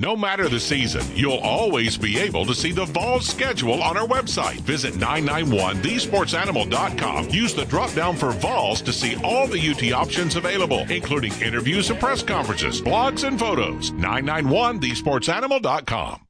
No matter the season, you'll always be able to see the Vols schedule on our website. Visit 991thesportsanimal.com. Use the drop-down for Vols to see all the UT options available, including interviews and press conferences, blogs, and photos. 991thesportsanimal.com.